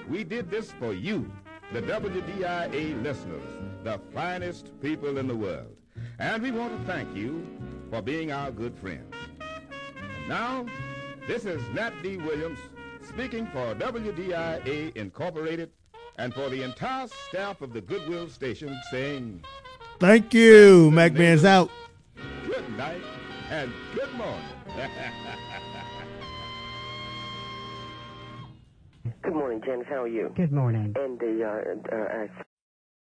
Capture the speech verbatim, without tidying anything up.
We did this for you, the W D I A listeners, the finest people in the world. And we want to thank you for being our good friends. And now, this is Nat D. Williams speaking for W D I A Incorporated and for the entire staff of the Goodwill Station saying, thank you. MacMan's out. Good night and good morning. Good morning, Janice. How are you? Good morning. And the uh, uh,